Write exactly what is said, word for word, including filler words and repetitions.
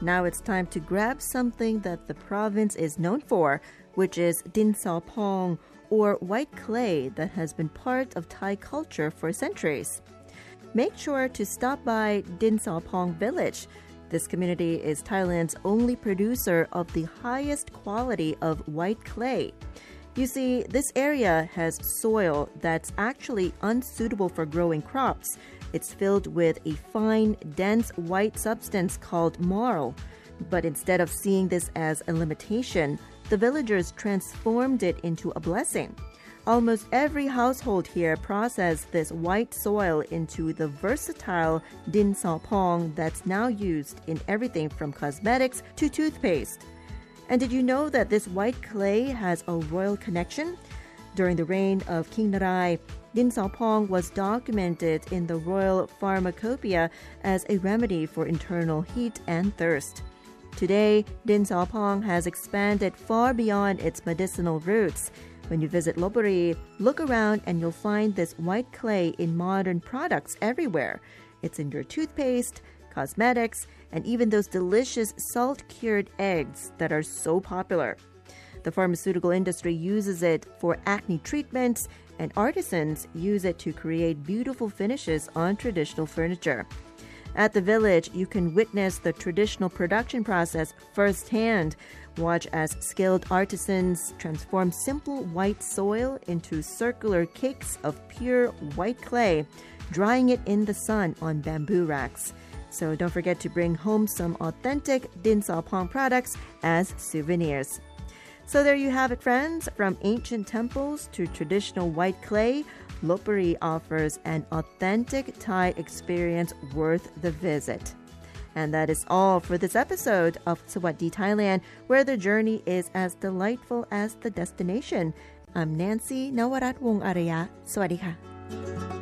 Now it's time to grab something that the province is known for, which is Din Sao Pong, or white clay that has been part of Thai culture for centuries. Make sure to stop by Din Sao Pong village. This community is Thailand's only producer of the highest quality of white clay. You see, this area has soil that's actually unsuitable for growing crops. It's filled with a fine, dense white substance called marl. But instead of seeing this as a limitation, the villagers transformed it into a blessing. Almost every household here processed this white soil into the versatile Din Sao Pong that's now used in everything from cosmetics to toothpaste. And did you know that this white clay has a royal connection? During the reign of King Narai, Din Sao Pong was documented in the royal pharmacopoeia as a remedy for internal heat and thirst. Today, Din Sao Pong has expanded far beyond its medicinal roots. When you visit Lopburi, look around and you'll find this white clay in modern products everywhere. It's in your toothpaste, cosmetics, and even those delicious salt-cured eggs that are so popular. The pharmaceutical industry uses it for acne treatments, and artisans use it to create beautiful finishes on traditional furniture. At the village, you can witness the traditional production process firsthand. Watch as skilled artisans transform simple white soil into circular cakes of pure white clay, drying it in the sun on bamboo racks. So don't forget to bring home some authentic Din Sao Pong products as souvenirs. So there you have it, friends. From ancient temples to traditional white clay, Lopburi offers an authentic Thai experience worth the visit. And that is all for this episode of Sawasdee Thailand, where the journey is as delightful as the destination. I'm Nancy Nawarat Wong Araya. Sawasdee ka.